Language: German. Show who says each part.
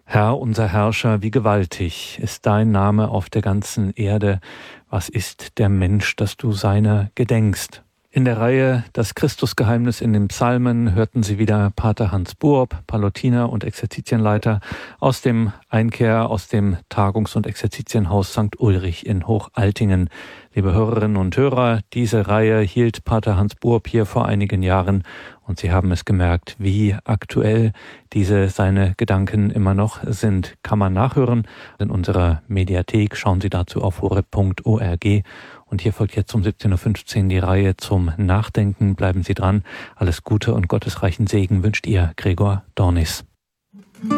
Speaker 1: Herr, unser Herrscher, wie gewaltig ist dein Name auf der ganzen Erde. Was ist der Mensch, dass du seiner gedenkst? In der Reihe Das Christusgeheimnis in den Psalmen hörten Sie wieder Pater Hans Buob, Pallottiner und Exerzitienleiter aus dem Einkehr aus dem Tagungs- und Exerzitienhaus St. Ulrich in Hochaltingen. Liebe Hörerinnen und Hörer, diese Reihe hielt Pater Hans Buob hier vor einigen Jahren und Sie haben es gemerkt, wie aktuell seine Gedanken immer noch sind. Kann man nachhören in unserer Mediathek. Schauen Sie dazu auf horeb.org. Und hier folgt jetzt um 17.15 Uhr die Reihe zum Nachdenken. Bleiben Sie dran. Alles Gute und gottesreichen Segen wünscht Ihr Gregor Dornis.